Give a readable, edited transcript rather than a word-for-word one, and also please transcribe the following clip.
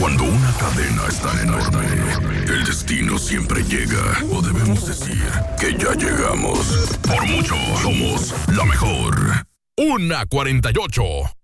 Cuando una cadena es tan enorme, el destino siempre llega. O debemos decir que ya llegamos. Por mucho, somos la mejor. 1:48.